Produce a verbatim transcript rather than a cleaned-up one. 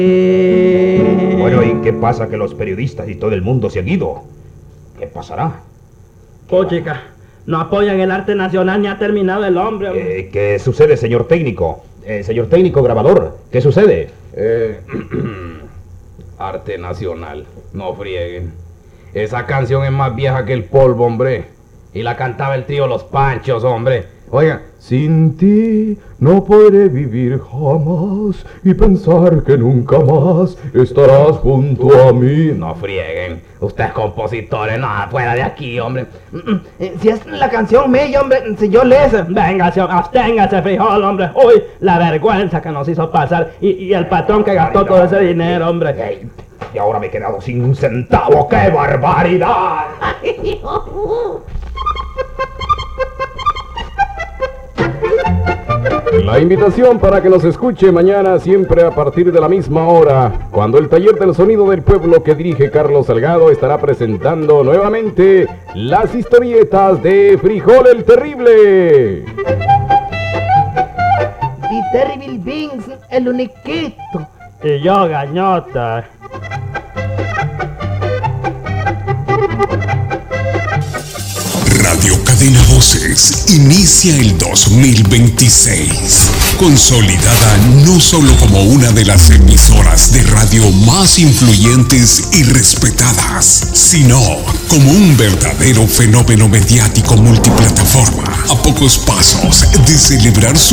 Bueno, ¿y qué pasa que los periodistas y todo el mundo se han ido? ¿Qué pasará? Oh, chica, no apoyan el arte nacional ni ha terminado el hombre. hombre. Eh, ¿Qué sucede, señor técnico? Eh, señor técnico grabador, ¿qué sucede? Eh, arte nacional, no frieguen. Esa canción es más vieja que el polvo, hombre. Y la cantaba el trío Los Panchos, hombre. Oigan, sin ti no podré vivir jamás y pensar que nunca más estarás junto a mí. No frieguen, ustedes compositores, no, fuera de aquí, hombre. Si es la canción mía, hombre, si yo les... Venga, absténgase, frijol, hombre. Uy, la vergüenza que nos hizo pasar y, y el patrón que gastó todo ese dinero, hombre. Hey, y ahora me he quedado sin un centavo. ¡Qué barbaridad! La invitación para que nos escuche mañana siempre a partir de la misma hora, cuando el taller del sonido del pueblo que dirige Carlos Salgado estará presentando nuevamente las historietas de Frijol el Terrible. The Terrible Beans, el uniquito. Y yo, gañota. Radio Cadena Voces inicia el dos mil veintiséis, consolidada no solo como una de las emisoras de radio más influyentes y respetadas, sino como un verdadero fenómeno mediático multiplataforma, a pocos pasos de celebrar su